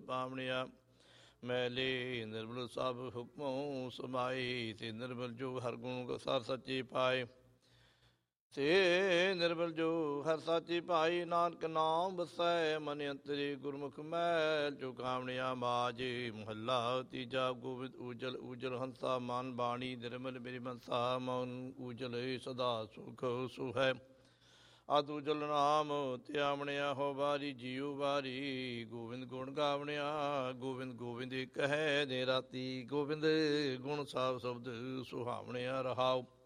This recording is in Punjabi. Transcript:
ਪਾਵਣਿਆ। ਮੈਲੇ ਨਿਰਮਲ ਸਭ ਹੁਕਮੋਂ ਸਮਾਏ, ਤੇ ਨਿਰਮਲ ਜੋ ਹਰ ਗੁਣ ਸਰ ਸੱਚੇ ਪਾਏ। ਤੇ ਨਿਰਮਲ ਜੋ ਹਰ ਸਾਚੀ ਭਾਈ, ਨਾਨਕ ਨਾਮ ਵਸੈ ਮਨ ਅੰਤਰੇ। ਗੁਰਮੁਖ ਮੈਲ ਜੋ ਕਾਵਣਿਆ ਮਾਜੇ, ਮਹੱਲਾ ਤੀਜਾ। ਗੋਬਿੰਦ ਊਜਲ ਊਜਲ ਹੰਸਾ, ਮਨ ਬਾਣੀ ਨਿਰਮਲ ਮੇਰੀ ਮਨਸਾ। ਮਨ ਊਜਲ ਸਦਾ ਸੁਖ ਸੁਹੈ, ਅਤ ਊਜਲ ਨਾਮ ਧਿਆਵਣਿਆ। ਹੋ ਬਾਰੀ ਜੀਉ ਬਾਰੀ, ਗੋਬਿੰਦ ਗੁਣ ਗਾਵਣਿਆ। ਗੋਬਿੰਦ ਗੋਬਿੰਦ ਕਹਿ ਦੇ ਰਾਤੀ, ਗੋਬਿੰਦ ਗੁਣ ਸਾਭ ਸ਼ਬਦ ਸੁਹਾਵਣਿਆ। ਰਹਾਉ